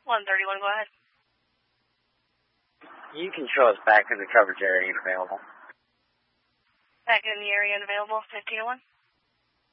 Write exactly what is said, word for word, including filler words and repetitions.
one thirty-one, go ahead. You can show us back in the coverage area available. Back in the area and available, fifteen oh one.